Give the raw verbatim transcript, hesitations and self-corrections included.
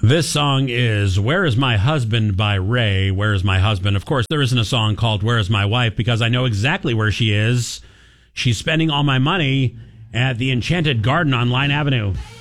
This song is Where Is My Husband by Ray. Where Is My Husband? Of course, there isn't a song called Where Is My Wife because I know exactly where she is. She's spending all my money at the Enchanted Garden on Line Avenue.